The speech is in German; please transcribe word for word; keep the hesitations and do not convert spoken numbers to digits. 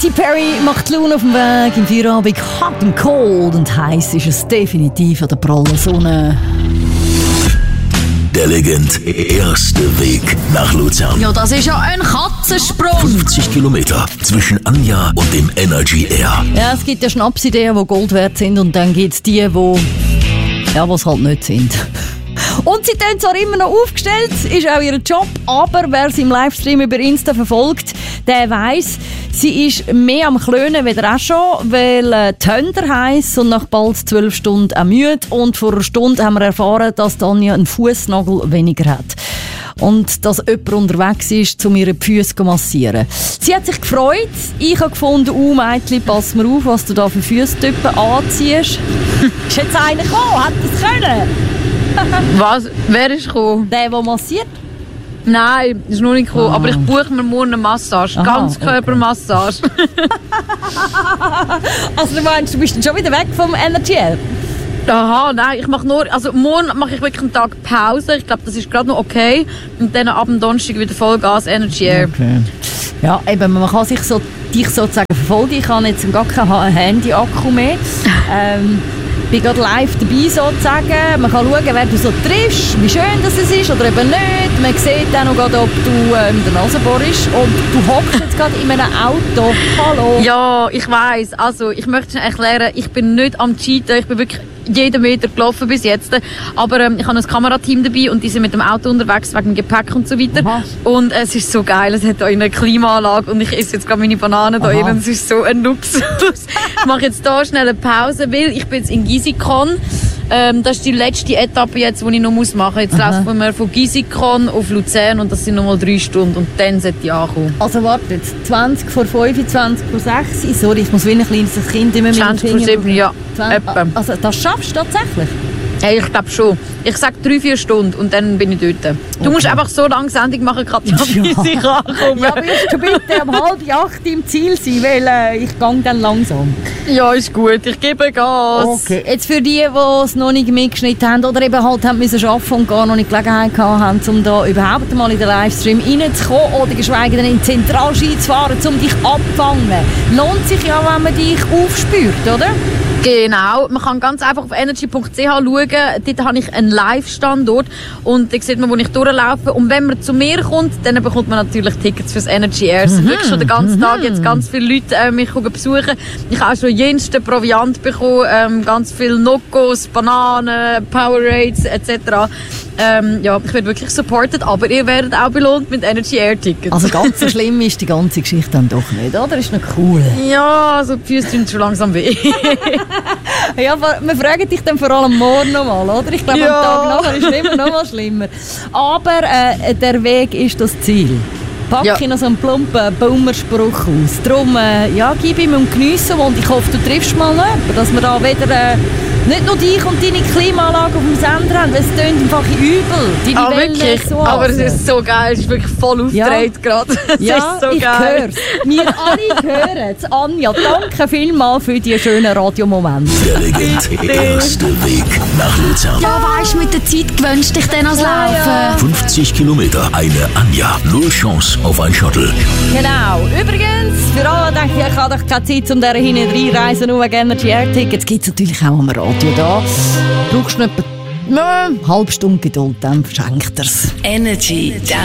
Katy Perry macht Laune auf dem Weg im Feierabend. Hot and cold und heiß ist es definitiv an der prallen Sonne. Der Legend erste Weg nach Luzern. Ja, das ist ja ein Katzensprung. fünfzig Kilometer zwischen Anja und dem Energy Air. Ja, es gibt ja Schnapsideen, die Gold wert sind, und dann gibt es die, die ja, was halt nicht sind. Und sie tun zwar immer noch aufgestellt, ist auch ihr Job, aber wer sie im Livestream über Insta verfolgt, der weiss, sie ist mehr am Klönen wieder auch schon, weil äh, Tönder heiß und nach bald zwölf Stunden auch müde. Und vor einer Stunde haben wir erfahren, dass Tanja einen Fußnagel weniger hat. Und dass jemand unterwegs ist, um ihre Füße zu massieren. Sie hat sich gefreut. Ich habe gefunden, oh Mädchen, pass mir auf, was du da für Füßtypen anziehst. Ist jetzt einer gekommen? Hat das können? Was? Wer ist gekommen? Der, der massiert? Nein, ist noch nicht gekommen. Ah. Aber ich buche mir morgen eine Massage. Aha, Ganzkörpermassage. Also du meinst, du bist dann schon wieder weg vom Energy Air? Aha, nein, ich mache nur, also morgen mache ich wirklich einen Tag Pause. Ich glaube, das ist gerade noch okay. Und dann ab dem Donnerstag wieder Vollgas Energy Air. Okay. Ja, eben, man kann sich so, dich sozusagen verfolgen. Ich habe jetzt gar keinen Handy-Akku mehr. ähm, Ich bin gerade live dabei sozusagen. Man kann schauen, wer du so triffst, wie schön das ist oder eben nicht. Man sieht auch noch gerade, ob du äh, mit der Nase bohrst. Und du hockst jetzt gerade in einem Auto. Hallo. Ja, ich weiss. Also, ich möchte es erklären, ich bin nicht am Cheaten. Ich bin wirklich jeden Meter gelaufen bis jetzt. Aber ähm, ich habe ein Kamerateam dabei und die sind mit dem Auto unterwegs wegen dem Gepäck und so weiter. Aha. Und äh, es ist so geil. Es hat hier eine Klimaanlage und ich esse jetzt gerade meine Bananen hier eben. Es ist so ein Luxus. Ich mache jetzt hier schnell eine Pause, weil ich bin jetzt in Gisikon. Ähm, das ist die letzte Etappe jetzt, die ich noch machen muss. Jetzt laufen wir von Gisikon auf Luzern und das sind noch mal drei Stunden und dann sollte ich ankommen. Also warte, jetzt zwanzig vor fünf, zwanzig vor sechs. Sorry, ich muss wie ein kleines Kind immer mit dem zwanzig vor sieben, ja. Etwa. Also das schaffst du tatsächlich? Hey, ich glaube schon. Ich sage drei, vier Stunden und dann bin ich dort. Du Okay. musst einfach so lange Sendung machen, Katja, bis Ja. ich ankomme. Ja, wirst du bitte um halb acht im Ziel sein, weil äh, ich gehe dann langsam. Ja, ist gut. Ich gebe Gas. Okay, jetzt für die, die es noch nicht mitgeschnitten haben oder eben halt haben müssen arbeiten und gar noch nicht Gelegenheit gehabt haben, um da überhaupt mal in den Livestream reinzukommen oder geschweige denn in die Zentralski zu fahren, um dich abzufangen. Lohnt sich ja, wenn man dich aufspürt, oder? Genau, man kann ganz einfach auf energy punkt c h schauen. Dort habe ich einen Live-Standort und da sieht man, wo ich durchlaufe. Und wenn man zu mir kommt, dann bekommt man natürlich Tickets fürs Energy Air. Es sind wirklich schon den ganzen Tag jetzt ganz viele Leute äh, mich besuchen. Ich habe auch schon jensten Proviant bekommen, ähm, ganz viele Nokos, Bananen, Powerades et cetera. Ähm, ja, ich werde wirklich supported, aber ihr werdet auch belohnt mit Energy Air Tickets. Also ganz so schlimm ist die ganze Geschichte dann doch nicht, oder? Ist noch cool. Ja, also die Füße tun schon langsam weh. Ja, aber wir fragen dich dann vor allem morgen nochmal, oder? Ich glaube, Ja. am Tag nachher ist es immer noch mal schlimmer. Aber äh, der Weg ist das Ziel. Pack Ja. ich noch so einen plumpen Boomerspruch aus. Darum, äh, ja, gib ihm und geniessen und ich hoffe, du triffst mal noch jemanden, dass wir da wieder äh, nicht nur dich und deine Klimaanlage auf dem Sender haben, weil es tönt einfach übel. Deine Ah, Wellen wirklich? so Aber es rasen. ist so geil, es ist wirklich voll aufgedreht Ja. gerade. Es Ja, ist so ich geil. hör's. Wir alle hören es. Anja, danke vielmals für die schönen Radiomomente. Der Legend erste Weg nach Luzern. Ja, weisst, mit der Zeit gewöhnst dich dann ans Ja, ja. Laufen. fünfzig Kilometer, eine Anja. Null Chance auf ein Shuttle. Genau. Übrigens, für alle, die denken, ich habe doch keine Zeit, um dieser hinten reinreisen, nur wegen Energy Air Tickets, gibt es natürlich auch am Radio da. Brauchst du nicht eine halbe Stunde Geduld, dann verschenkt er es. Energy.